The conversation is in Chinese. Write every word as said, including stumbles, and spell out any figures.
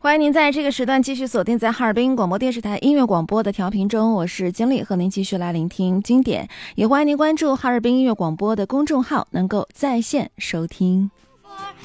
欢迎您在这个时段继续锁定在哈尔滨广播电视台音乐广播的调频中，我是经理，和您继续来聆听经典。也欢迎您关注哈尔滨音乐广播的公众号，能够在线收听。